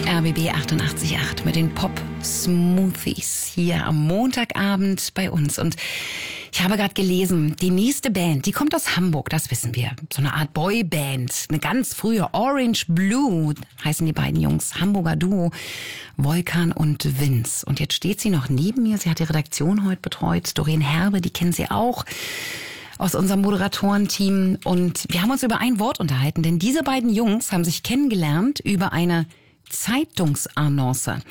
RBB 88.8 mit den Pop-Smoothies hier am Montagabend bei uns. Und ich habe gerade gelesen, die nächste Band, die kommt aus Hamburg, das wissen wir. So eine Art Boyband, eine ganz frühe Orange Blue heißen die beiden Jungs, Hamburger Duo, Volkan und Vince. Und jetzt steht sie noch neben mir, sie hat die Redaktion heute betreut, Doreen Herbe, die kennen Sie auch aus unserem Moderatorenteam. Und wir haben uns über ein Wort unterhalten, denn diese beiden Jungs haben sich kennengelernt über eine Zeitungsannonce.